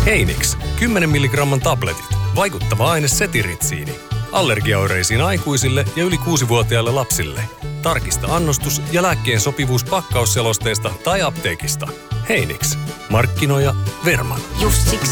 Heinix, 10 milligramman tabletit. Vaikuttava aine setiritsiini. Allergiaoireisiin aikuisille ja yli 6-vuotiaille lapsille. Tarkista annostus ja lääkkeen sopivuus pakkausselosteesta tai apteekista. Heinix. Markkinoija Verman. Just siksi